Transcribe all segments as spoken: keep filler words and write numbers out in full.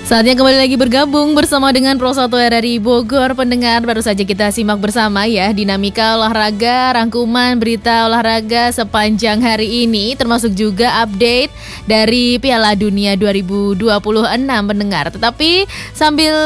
Saatnya kembali lagi bergabung bersama dengan Pro satu R R I Bogor. Pendengar, baru saja kita simak bersama ya dinamika olahraga, rangkuman berita olahraga sepanjang hari ini, termasuk juga update dari Piala Dunia dua ribu dua puluh enam, pendengar. Tetapi sambil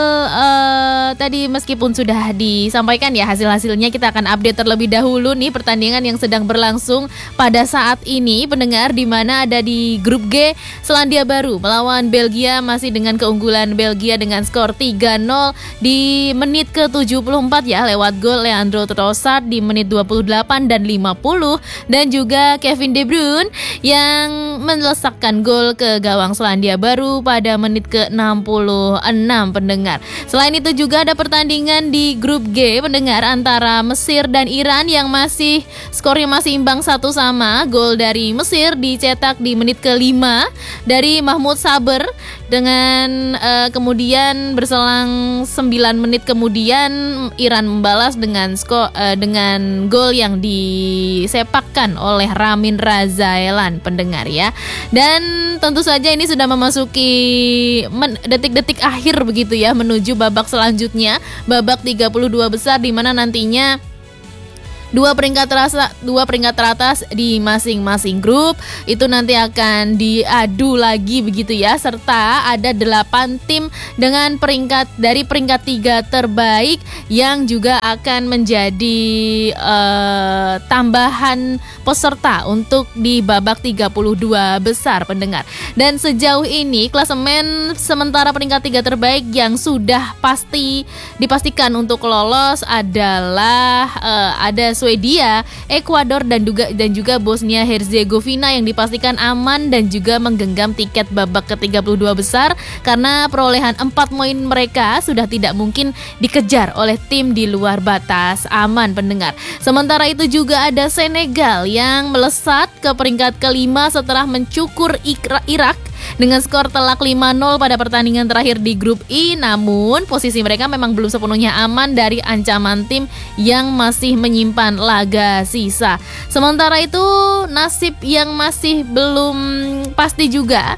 uh, tadi meskipun sudah disampaikan ya hasil-hasilnya, kita akan update terlebih dahulu nih pertandingan yang sedang berlangsung pada saat ini, pendengar, di mana ada di grup G, Selandia Baru melawan Belgia, masih dengan keunggulan Belgia dengan skor tiga nol di menit ke tujuh puluh empat ya, lewat gol Leandro Trossard di menit dua puluh delapan dan lima puluh, dan juga Kevin De Bruyne yang melesakkan gol ke gawang Selandia Baru pada menit ke enam puluh enam, pendengar. Selain itu juga ada pertandingan di grup G, pendengar, antara Mesir dan Iran yang masih skornya masih imbang satu sama. Gol dari Mesir dicetak di menit ke lima dari Mahmoud Saber, dengan uh, kemudian berselang sembilan menit kemudian Iran membalas dengan skor uh, dengan gol yang disepakkan oleh Ramin Razaelan, pendengar ya. Dan tentu saja ini sudah memasuki men- detik-detik akhir begitu ya, menuju babak selanjutnya, babak tiga puluh dua besar, di mana nantinya Dua peringkat terasa, dua peringkat teratas di masing-masing grup itu nanti akan diadu lagi begitu ya, serta ada delapan tim dengan peringkat dari peringkat tiga terbaik yang juga akan menjadi uh, tambahan peserta untuk di babak tiga puluh dua besar, pendengar. Dan sejauh ini klasemen sementara peringkat tiga terbaik yang sudah pasti dipastikan untuk lolos adalah uh, ada Swedia, Ekuador dan juga dan juga Bosnia Herzegovina yang dipastikan aman dan juga menggenggam tiket babak ke tiga puluh dua besar, karena perolehan empat poin mereka sudah tidak mungkin dikejar oleh tim di luar batas aman, pendengar. Sementara itu juga ada Senegal yang melesat ke peringkat kelima setelah mencukur Irak dengan skor telak lima nol pada pertandingan terakhir di grup I. Namun posisi mereka memang belum sepenuhnya aman dari ancaman tim yang masih menyimpan laga sisa. Sementara itu nasib yang masih belum pasti juga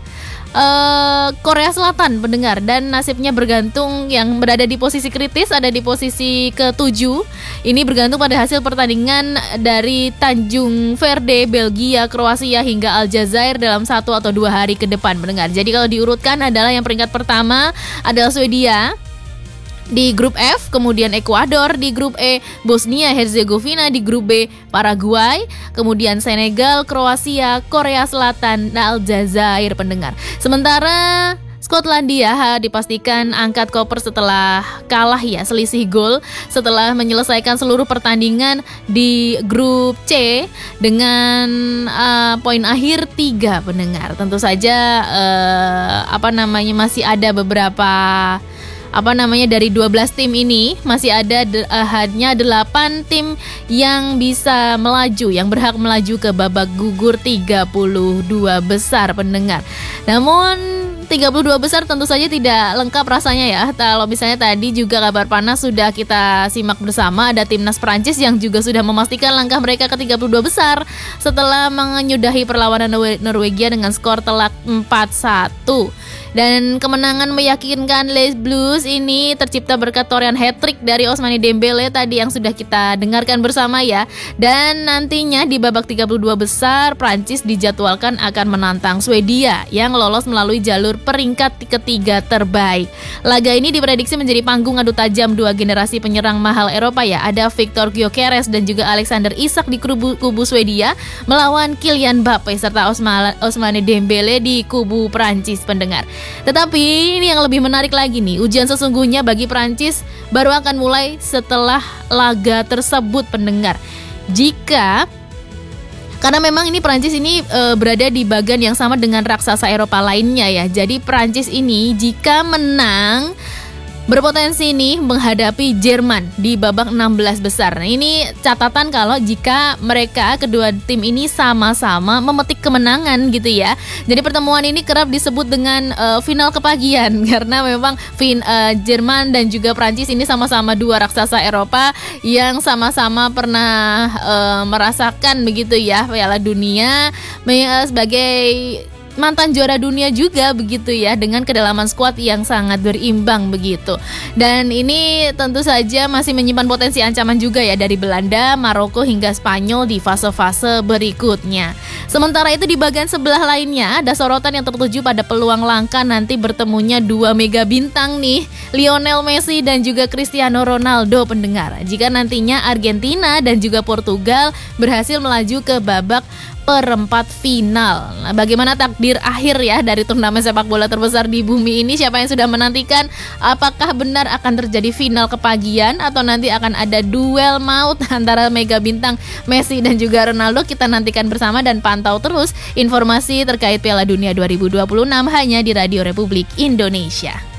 Uh, Korea Selatan, pendengar, dan nasibnya bergantung, yang berada di posisi kritis ada di posisi ketujuh. Ini bergantung pada hasil pertandingan dari Tanjung Verde, Belgia, Kroasia hingga Aljazair dalam satu atau dua hari ke depan, pendengar. Jadi kalau diurutkan adalah yang peringkat pertama adalah Swedia di grup F, kemudian Ekuador di grup E, Bosnia Herzegovina di grup B, Paraguay, kemudian Senegal, Kroasia, Korea Selatan, dan Aljazair, pendengar. Sementara Skotlandia ha, dipastikan angkat koper setelah kalah ya, selisih gol setelah menyelesaikan seluruh pertandingan di grup C dengan uh, poin akhir tiga, pendengar. Tentu saja uh, apa namanya masih ada beberapa apa namanya dari dua belas tim ini masih ada de- uh, hanya delapan tim yang bisa melaju, yang berhak melaju ke babak gugur tiga puluh dua besar, pendengar. Namun tiga puluh dua besar tentu saja tidak lengkap rasanya ya. Kalau misalnya tadi juga kabar panas sudah kita simak bersama, ada timnas Prancis yang juga sudah memastikan langkah mereka ke tiga puluh dua besar setelah menyudahi perlawanan Norwegia dengan skor telak empat satu. Dan kemenangan meyakinkan Les Blues ini tercipta berkat torehan hat-trick dari Ousmane Dembele tadi yang sudah kita dengarkan bersama ya. Dan nantinya di babak tiga puluh dua besar Prancis dijadwalkan akan menantang Swedia yang lolos melalui jalur peringkat ketiga terbaik. Laga ini diprediksi menjadi panggung adu tajam dua generasi penyerang mahal Eropa ya. Ada Victor Gyökeres dan juga Alexander Isak di kubu, kubu Swedia melawan Kylian Mbappe serta Ousmane Dembele di kubu Prancis, pendengar. Tetapi ini yang lebih menarik lagi nih, ujian sesungguhnya bagi Prancis baru akan mulai setelah laga tersebut, pendengar. Jika Karena memang ini Prancis ini e, berada di bagian yang sama dengan raksasa Eropa lainnya ya. Jadi Prancis ini jika menang berpotensi nih menghadapi Jerman di babak enam belas besar. Nah, ini catatan kalau jika mereka kedua tim ini sama-sama memetik kemenangan gitu ya. Jadi pertemuan ini kerap disebut dengan uh, final kepagian karena memang fin, uh, Jerman dan juga Prancis ini sama-sama dua raksasa Eropa yang sama-sama pernah uh, merasakan begitu ya Piala Dunia sebagai mantan juara dunia juga begitu ya, dengan kedalaman skuad yang sangat berimbang begitu. Dan ini tentu saja masih menyimpan potensi ancaman juga ya dari Belanda, Maroko hingga Spanyol di fase-fase berikutnya. Sementara itu di bagian sebelah lainnya ada sorotan yang tertuju pada peluang langka nanti bertemunya dua mega bintang nih, Lionel Messi dan juga Cristiano Ronaldo pendengar. Jika nantinya Argentina dan juga Portugal berhasil melaju ke babak perempat final. Nah, bagaimana takdir akhir ya dari turnamen sepak bola terbesar di bumi ini? Siapa yang sudah menantikan? Apakah benar akan terjadi final kepagian atau nanti akan ada duel maut antara mega bintang Messi dan juga Ronaldo? Kita nantikan bersama dan pantau terus informasi terkait Piala Dunia dua ribu dua puluh enam hanya di Radio Republik Indonesia.